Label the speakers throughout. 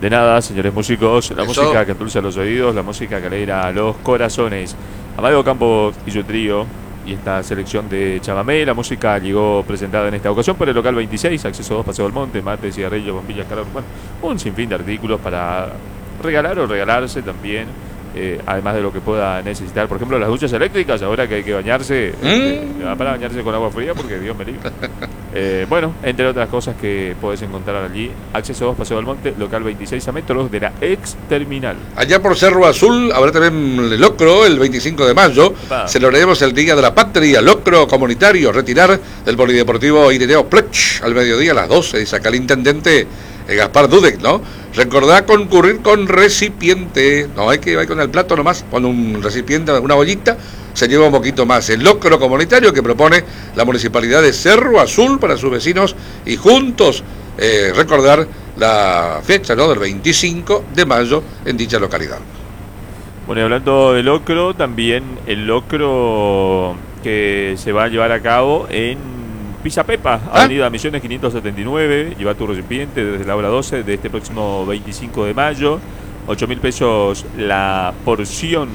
Speaker 1: De nada, señores músicos, la
Speaker 2: Eso.
Speaker 1: música que endulza los oídos, la música que alegra los corazones. Amadeo Campos y su trío y esta selección de chamamé. La música llegó presentada en esta ocasión por el local 26, acceso 2, Paseo del Monte, mate, cigarrillos, bombillas, calor. Bueno, un sinfín de artículos para regalar o regalarse también. Además de lo que pueda necesitar, por ejemplo, las duchas eléctricas, ahora que hay que bañarse, para bañarse con agua fría, porque Dios me libre. Bueno, entre otras cosas que puedes encontrar allí, acceso 2, Paseo del Monte, local 26 a metros de la ex terminal.
Speaker 2: Allá por Cerro Azul habrá también el locro el 25 de mayo.
Speaker 1: Opa.
Speaker 2: Celebraremos el Día de la Patria, locro comunitario, retirar del Polideportivo Irineo Plech al mediodía a las 12, dice acá el intendente Gaspar Dudek, ¿no? Recordá concurrir con recipiente, no hay que ir con el plato nomás, con un recipiente, una ollita, se lleva un poquito más. El locro comunitario que propone la Municipalidad de Cerro Azul para sus vecinos y juntos recordar la fecha, ¿no?, del 25 de mayo en dicha localidad.
Speaker 1: Bueno, y hablando de locro, también el locro que se va a llevar a cabo en Pizza Pepa, Avenida Misiones 579. Lleva tu recipiente desde la hora 12 de este próximo 25 de mayo. 8.000 pesos la porción.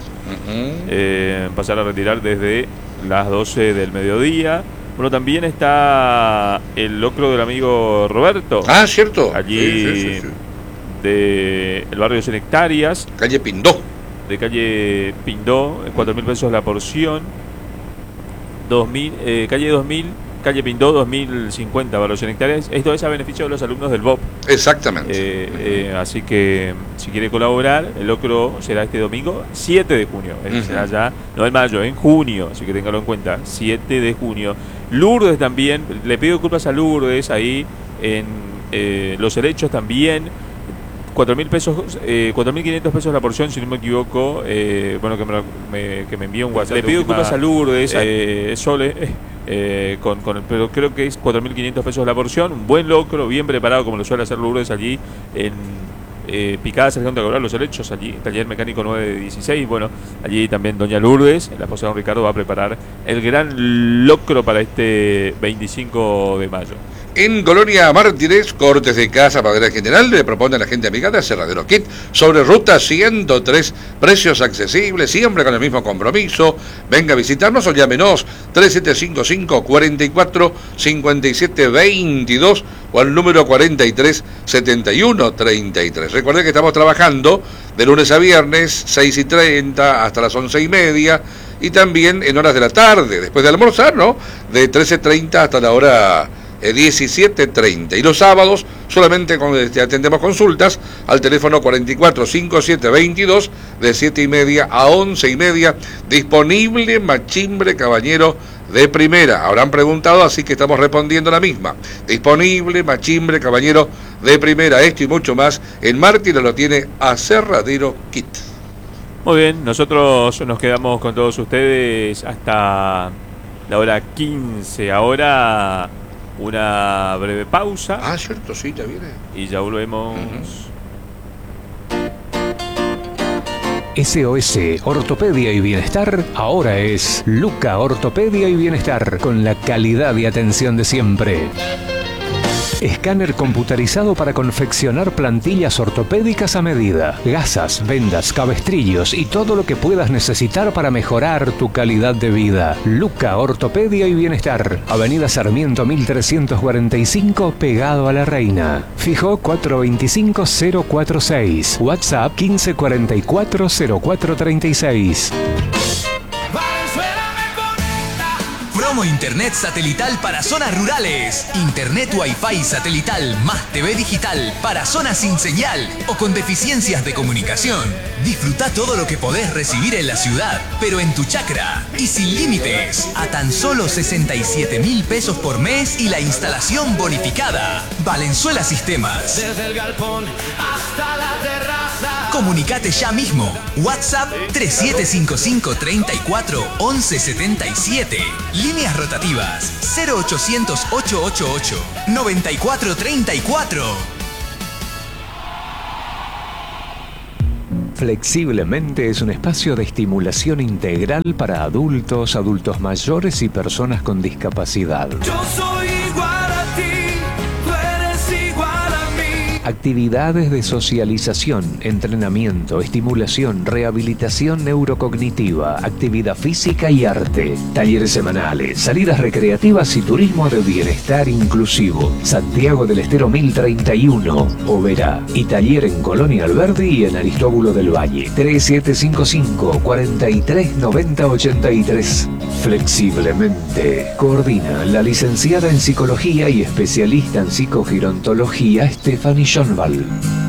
Speaker 1: Pasar a retirar desde las 12 del mediodía. Bueno, también está el locro del amigo Roberto.
Speaker 2: Ah, cierto.
Speaker 1: Allí
Speaker 2: sí.
Speaker 1: de el barrio de 100 hectáreas.
Speaker 2: Calle Pindó.
Speaker 1: De calle Pindó, 4.000 pesos la porción. 2.000, calle 2000, calle Pindó 2050 barrio 100 hectáreas. Esto es a beneficio de los alumnos del BOP.
Speaker 2: Exactamente.
Speaker 1: Así que si quiere colaborar, el locro será este domingo 7 de junio. Será ya, no en mayo, en junio, así que téngalo en cuenta, 7 de junio. Lourdes también, le pido disculpas a Lourdes ahí en Los Helechos también. 4.000 pesos, 4.500 pesos la porción, si no me equivoco. Bueno, que me envíe un WhatsApp. Le pido disculpas a Lourdes, Sole, pero creo que es 4.500 pesos la porción. Un buen locro, bien preparado, como lo suele hacer Lourdes allí en Picada Sargento de Cabral, Los Helechos, allí, taller mecánico 916. Bueno, allí también doña Lourdes, la esposa de don Ricardo, va a preparar el gran locro para este 25 de mayo.
Speaker 2: En Colonia Martínez, cortes de casa para el general, le propone a la gente amiga de Aserradero Kit sobre ruta 103, precios accesibles, siempre con el mismo compromiso. Venga a visitarnos o llámenos 3755 44 57 22 o al número 43 71 33. Recuerden que estamos trabajando de lunes a viernes, 6:30 hasta las 11:30, y también en horas de la tarde, después de almorzar, ¿no?, de 13:30 hasta la hora 17:30. Y los sábados solamente atendemos consultas al teléfono 44 57 22 de 7:30 a 11:30. Disponible machimbre caballero de primera. Habrán preguntado, así que estamos respondiendo la misma. Disponible machimbre caballero de primera. Esto y mucho más en Martínez lo tiene Aserradero Kit.
Speaker 1: Muy bien, nosotros nos quedamos con todos ustedes hasta la hora 15. Ahora una breve pausa.
Speaker 2: Ah, cierto, sí, ya viene.
Speaker 1: Y ya volvemos.
Speaker 3: SOS Ortopedia y Bienestar ahora es Luca Ortopedia y Bienestar, con la calidad y atención de siempre. Escáner computarizado para confeccionar plantillas ortopédicas a medida, gasas, vendas, cabestrillos y todo lo que puedas necesitar para mejorar tu calidad de vida. Luca Ortopedia y Bienestar, Avenida Sarmiento 1345, pegado a La Reina. Fijo 425-046, WhatsApp 1544-0436.
Speaker 4: Promo Internet satelital para zonas rurales. Internet Wi-Fi satelital más TV digital para zonas sin señal o con deficiencias de comunicación. Disfruta todo lo que podés recibir en la ciudad, pero en tu chacra y sin límites. A tan solo 67.000 pesos por mes y la instalación bonificada. Valenzuela Sistemas.
Speaker 5: Desde el galpón hasta la terraza.
Speaker 4: Comunicate ya mismo. WhatsApp 3755 34 11 77. Líneas rotativas 0800 888 9434.
Speaker 3: Flexiblemente es un espacio de estimulación integral para adultos, adultos mayores y personas con discapacidad.
Speaker 5: Yo soy igual a ti, tú eres igual a mí.
Speaker 3: Actividades de socialización, entrenamiento, estimulación, rehabilitación neurocognitiva, actividad física y arte. Talleres semanales, salidas recreativas y turismo de bienestar inclusivo. Santiago del Estero 1031, Oberá. Y taller en Colonia Alberdi y en Aristóbulo del Valle. 3755 43 90 83. Flexiblemente. Coordina la licenciada en psicología y especialista en psicogerontología Stephanie Schoenwald.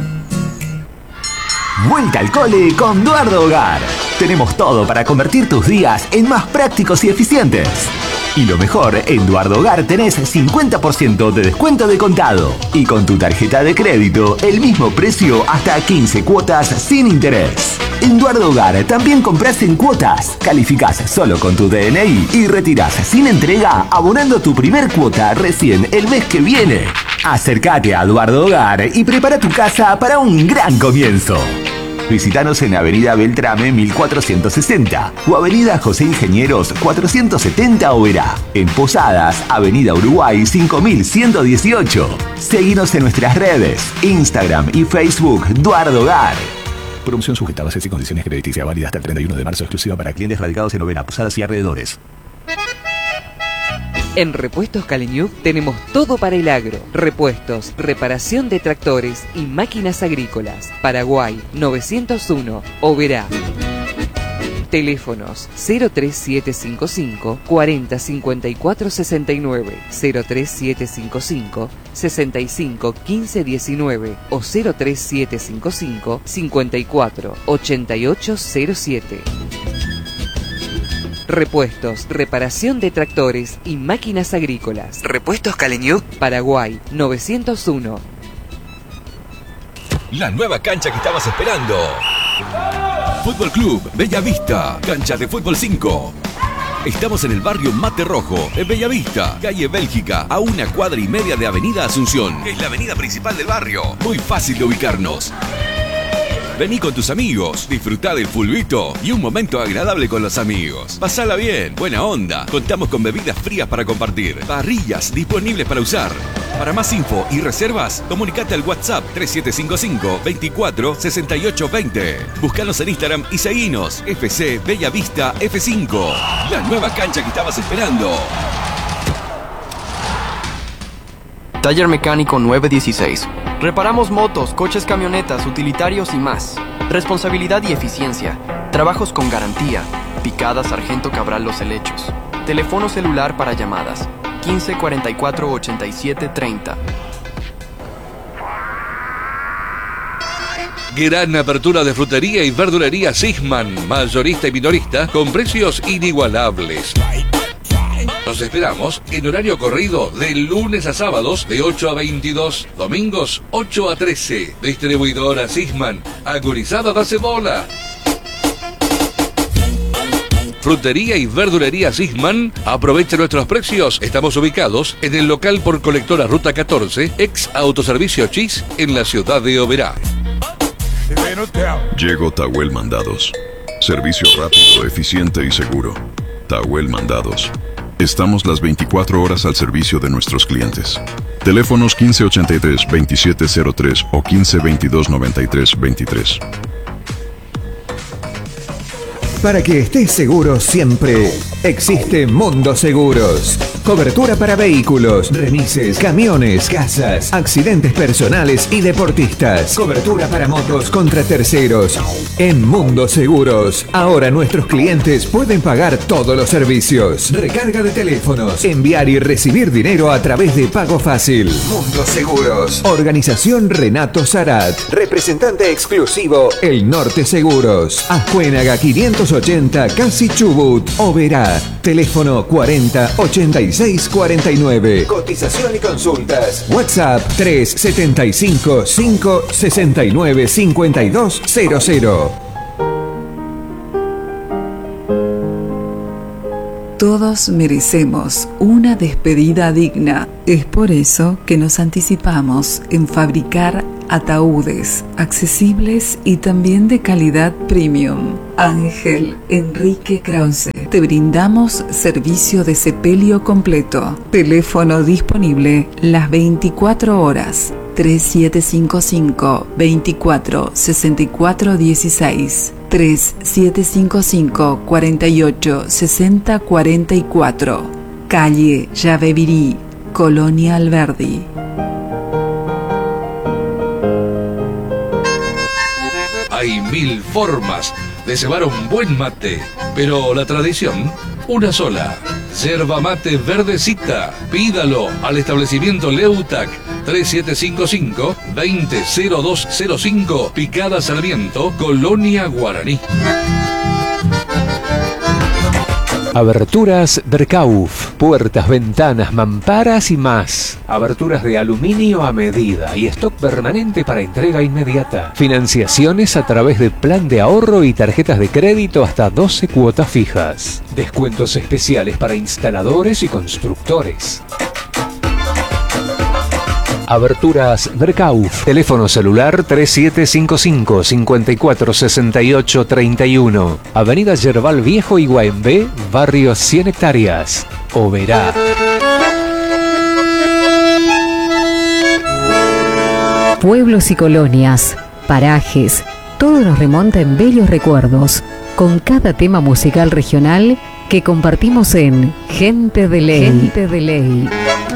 Speaker 6: Vuelta al cole con Duardo Hogar. Tenemos todo para convertir tus días en más prácticos y eficientes. Y lo mejor, en Duardo Hogar tenés 50% de descuento de contado. Y con tu tarjeta de crédito, el mismo precio hasta 15 cuotas sin interés. En Duardo Hogar también compras en cuotas. Calificás solo con tu DNI y retirás sin entrega abonando tu primer cuota recién el mes que viene. Acércate a Duardo Hogar y prepara tu casa para un gran comienzo. Visítanos en Avenida Beltrame 1460 o Avenida José Ingenieros 470 Oberá. En Posadas, Avenida Uruguay 5118. Seguinos en nuestras redes, Instagram y Facebook Duardo Hogar.
Speaker 7: Promoción sujeta a bases y condiciones crediticias, válida hasta el 31 de marzo, exclusiva para clientes radicados en Oberá, Posadas y alrededores.
Speaker 8: En Repuestos Caleñuc tenemos todo para el agro. Repuestos, reparación de tractores y máquinas agrícolas. Paraguay 901, Oberá. Teléfonos 03755 40 54 69, 03755 65 15 19 o 03755 54 88 07. Repuestos, reparación de tractores y máquinas agrícolas. Repuestos Caleñuc, Paraguay 901.
Speaker 9: La nueva cancha que estabas esperando. Fútbol Club Bella Vista, cancha de fútbol 5. Estamos en el barrio Mate Rojo, en Bella Vista, calle Bélgica, a 1,5 cuadras de Avenida Asunción. Es la avenida principal del barrio. Muy fácil de ubicarnos. Vení con tus amigos, disfrutá del fulbito y un momento agradable con los amigos. Pasala bien, buena onda. Contamos con bebidas frías para compartir, parrillas disponibles para usar. Para más info y reservas, comunicate al WhatsApp 3755 24 68 20. Búscanos en Instagram y seguinos. FC Bella Vista F5. La nueva cancha que estabas esperando.
Speaker 10: Taller Mecánico 916. Reparamos motos, coches, camionetas, utilitarios y más. Responsabilidad y eficiencia. Trabajos con garantía. Picada Sargento Cabral Los Helechos. Teléfono celular para llamadas 15 44 87 30.
Speaker 2: Gran apertura de frutería y verdulería Sisman, mayorista y minorista, con precios inigualables. Nos esperamos en horario corrido de lunes a sábados de 8 a 22, domingos 8 a 13. Distribuidora Sisman, agonizada da cebola. Frutería y verdulería Sisman, aprovecha nuestros precios. Estamos ubicados en el local por colectora Ruta 14, ex Autoservicio Chis, en la ciudad de Oberá.
Speaker 11: Llegó Tahuel Mandados. Servicio rápido, eficiente y seguro. Tahuel Mandados. Estamos las 24 horas al servicio de nuestros clientes. Teléfonos 1583-2703 o 1522-9323.
Speaker 12: Para que estés seguro siempre, existe Mundo Seguros. Cobertura para vehículos, remises, camiones, casas, accidentes personales y deportistas. Cobertura para motos contra terceros. En Mundo Seguros, ahora nuestros clientes pueden pagar todos los servicios. Recarga de teléfonos, enviar y recibir dinero a través de Pago Fácil. Mundo Seguros. Organización Renato Sarat. Representante exclusivo El Norte Seguros. Ascuénaga 580 Casi Chubut, Oberá. Teléfono 40 86 49. Cotización y consultas. WhatsApp 375 569 5200.
Speaker 13: Todos merecemos una despedida digna. Es por eso que nos anticipamos en fabricar ataúdes accesibles y también de calidad premium. Ángel Enrique Krause. Te brindamos servicio de sepelio completo. Teléfono disponible las 24 horas. 3755 24 64 16, 3755 48 60 44, calle Yabebirí, Colonia Alberdi.
Speaker 2: Hay 1000 formas de cebar un buen mate, pero la tradición, una sola. Yerba mate verdecita. Pídalo al establecimiento Leutac 3755 200205, Picada Sarmiento, Colonia Guaraní.
Speaker 3: Aberturas Verkauf, puertas, ventanas, mamparas y más. Aberturas de aluminio a medida y stock permanente para entrega inmediata. Financiaciones a través de plan de ahorro y tarjetas de crédito hasta 12 cuotas fijas. Descuentos especiales para instaladores y constructores. Aberturas Verkauf. Teléfono celular 3755 54 68 31. Avenida Yerbal Viejo, Iguaembé, barrio 100 hectáreas. Oberá.
Speaker 14: Pueblos y colonias, parajes, todo nos remonta en bellos recuerdos, con cada tema musical regional que compartimos en Gente de Ley. Gente de Ley.